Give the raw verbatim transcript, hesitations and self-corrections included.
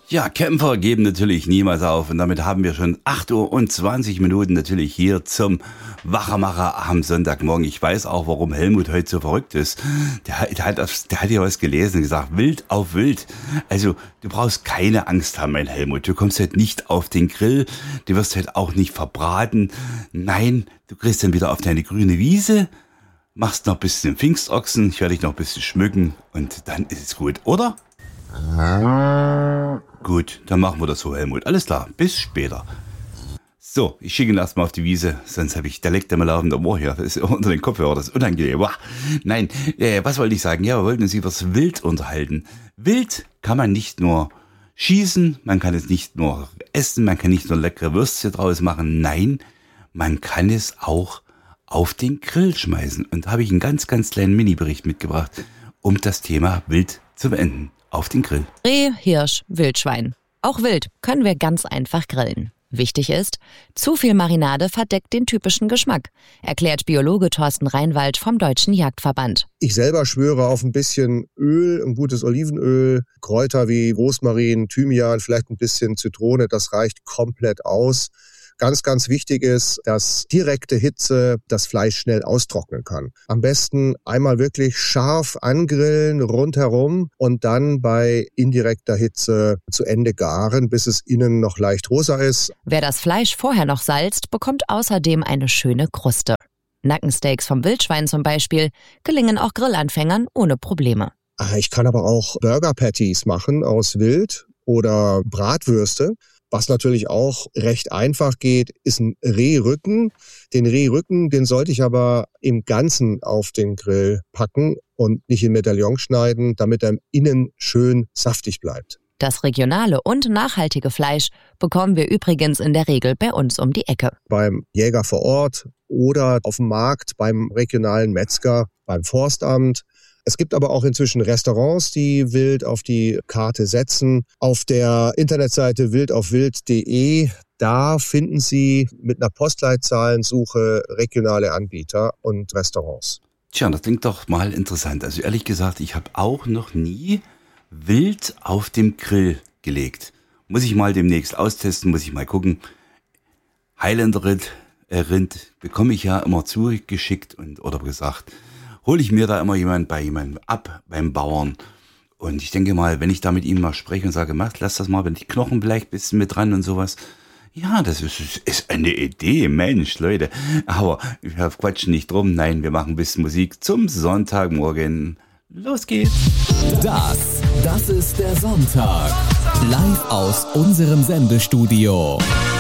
Ja, Kämpfer geben natürlich niemals auf und damit haben wir schon acht Uhr und zwanzig Minuten natürlich hier zum Wachermacher am Sonntagmorgen. Ich weiß auch, warum Helmut heute so verrückt ist. Der, der, hat, der hat ja was gelesen und gesagt, wild auf wild. Also du brauchst keine Angst haben, mein Helmut. Du kommst heute nicht auf den Grill, du wirst heute auch nicht verbraten. Nein, du kriegst dann wieder auf deine grüne Wiese, machst noch ein bisschen Pfingstochsen, ich werde dich noch ein bisschen schmücken und dann ist es gut, oder? Gut, dann machen wir das so, Helmut. Alles klar, bis später. So, ich schicke ihn erstmal auf die Wiese, sonst habe ich Dialekt immer laufend am Ohr hier. Das ist unter den Kopfhörer, das ist unangenehm. Boah. Nein, äh, was wollte ich sagen? Ja, wir wollten uns über das Wild unterhalten. Wild kann man nicht nur schießen, man kann es nicht nur essen, man kann nicht nur leckere Würstchen draus machen. Nein, man kann es auch auf den Grill schmeißen. Und da habe ich einen ganz, ganz kleinen Mini-Bericht mitgebracht, um das Thema Wild zu beenden. Auf den Grill. Reh, Hirsch, Wildschwein. Auch Wild können wir ganz einfach grillen. Wichtig ist, zu viel Marinade verdeckt den typischen Geschmack, erklärt Biologe Thorsten Reinwald vom Deutschen Jagdverband. Ich selber schwöre auf ein bisschen Öl, ein gutes Olivenöl, Kräuter wie Rosmarin, Thymian, vielleicht ein bisschen Zitrone, das reicht komplett aus. Ganz, ganz wichtig ist, dass direkte Hitze das Fleisch schnell austrocknen kann. Am besten einmal wirklich scharf angrillen, rundherum und dann bei indirekter Hitze zu Ende garen, bis es innen noch leicht rosa ist. Wer das Fleisch vorher noch salzt, bekommt außerdem eine schöne Kruste. Nackensteaks vom Wildschwein zum Beispiel gelingen auch Grillanfängern ohne Probleme. Ich kann aber auch Burger Patties machen aus Wild oder Bratwürste. Was natürlich auch recht einfach geht, ist ein Rehrücken. Den Rehrücken, den sollte ich aber im Ganzen auf den Grill packen und nicht in Medaillon schneiden, damit er innen schön saftig bleibt. Das regionale und nachhaltige Fleisch bekommen wir übrigens in der Regel bei uns um die Ecke. Beim Jäger vor Ort oder auf dem Markt, beim regionalen Metzger, beim Forstamt. Es gibt aber auch inzwischen Restaurants, die Wild auf die Karte setzen. Auf der Internetseite wildaufwild punkt de, da finden Sie mit einer Postleitzahlensuche regionale Anbieter und Restaurants. Tja, das klingt doch mal interessant. Also ehrlich gesagt, ich habe auch noch nie Wild auf dem Grill gelegt. Muss ich mal demnächst austesten, muss ich mal gucken. Highlander Rind, äh, Rind bekomme ich ja immer zugeschickt und oder gesagt, hole ich mir da immer jemand bei jemandem ab, beim Bauern. Und ich denke mal, wenn ich da mit ihm mal spreche und sage, mach, lass das mal, wenn die Knochen vielleicht ein bisschen mit dran und sowas. Ja, das ist, ist eine Idee, Mensch, Leute. Aber wir quatschen nicht drum. Nein, wir machen ein bisschen Musik zum Sonntagmorgen. Los geht's. Das, das ist der Sonntag. Live aus unserem Sendestudio.